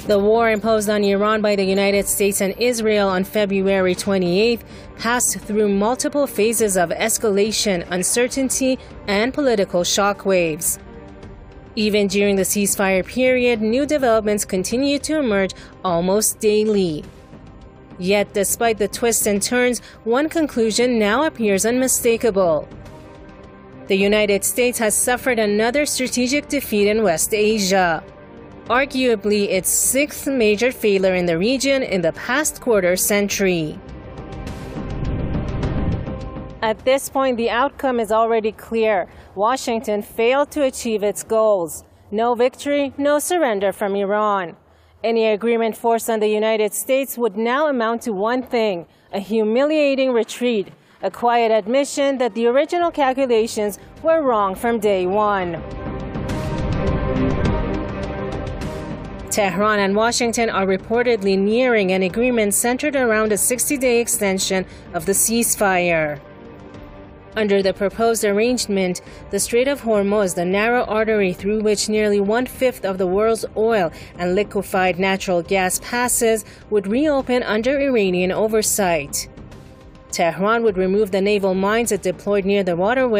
The war imposed on Iran by the United States and Israel on February 28th passed through multiple phases of escalation, uncertainty, and political shockwaves. Even during the ceasefire period, new developments continued to emerge almost daily. Yet, despite the twists and turns, one conclusion now appears unmistakable. The United States has suffered another strategic defeat in West Asia, arguably its sixth major failure in the region in the past quarter century. At this point, the outcome is already clear. Washington failed to achieve its goals. No victory, no surrender from Iran. Any agreement forced on the United States would now amount to one thing: a humiliating retreat, a quiet admission that the original calculations were wrong from day one. Tehran and Washington are reportedly nearing an agreement centered around a 60-day extension of the ceasefire. Under the proposed arrangement, the Strait of Hormuz, the narrow artery through which nearly one-fifth of the world's oil and liquefied natural gas passes, would reopen under Iranian oversight. Tehran would remove the naval mines it deployed near the waterway